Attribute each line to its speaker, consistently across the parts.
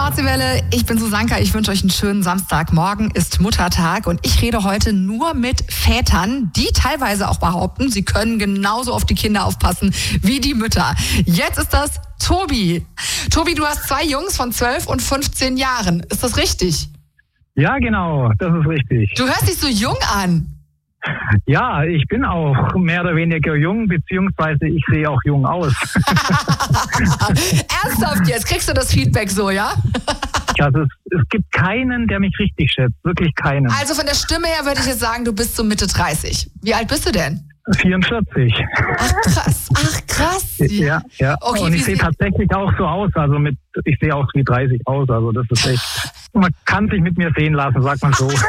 Speaker 1: Deutsche Welle, ich bin Susanka, ich wünsche euch einen schönen Samstag. Morgen ist Muttertag und ich rede heute nur mit Vätern, die teilweise auch behaupten, sie können genauso auf die Kinder aufpassen wie die Mütter. Jetzt ist das Tobi. Tobi, du hast 2 Jungs von 12 und 15 Jahren. Ist das richtig?
Speaker 2: Ja, genau, das ist richtig.
Speaker 1: Du hörst dich so jung an.
Speaker 2: Ja, ich bin auch mehr oder weniger jung, beziehungsweise ich sehe auch jung aus.
Speaker 1: Ernsthaft jetzt? Kriegst du das Feedback so, ja?
Speaker 2: Also es gibt keinen, der mich richtig schätzt. Wirklich keinen.
Speaker 1: Also von der Stimme her würde ich jetzt sagen, du bist so Mitte 30. Wie alt bist du denn?
Speaker 2: 44.
Speaker 1: Ach krass.
Speaker 2: Ja.
Speaker 1: Okay,
Speaker 2: und ich sehe tatsächlich auch so aus. Also ich sehe auch wie 30 aus. Also das ist echt, man kann sich mit mir sehen lassen, sagt man so.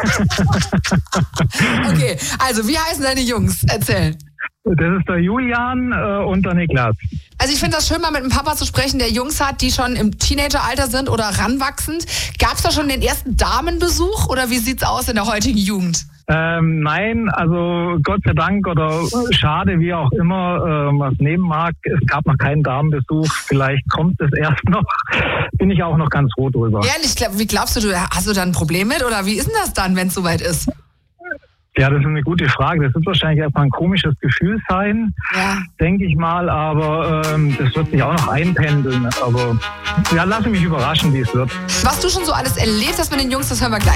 Speaker 1: Okay, also wie heißen deine Jungs? Erzähl.
Speaker 2: Das ist der Julian und der Niklas.
Speaker 1: Also ich finde das schön, mal mit einem Papa zu sprechen, der Jungs hat, die schon im Teenageralter sind oder ranwachsend. Gab es da schon den ersten Damenbesuch oder wie sieht's aus in der heutigen Jugend?
Speaker 2: Nein, also Gott sei Dank oder schade, wie auch immer, was nehmen mag, es gab noch keinen Damenbesuch, vielleicht kommt es erst noch, bin ich auch noch ganz froh drüber.
Speaker 1: Ehrlich, wie glaubst du, hast du da ein Problem mit oder wie ist denn das dann, wenn es soweit ist?
Speaker 2: Ja, das ist eine gute Frage. Das wird wahrscheinlich erstmal ein komisches Gefühl sein, denke ich mal, aber das wird sich auch noch einpendeln. Aber ja, lasse mich überraschen, wie es wird.
Speaker 1: Was du schon so alles erlebt hast mit den Jungs, das hören wir gleich.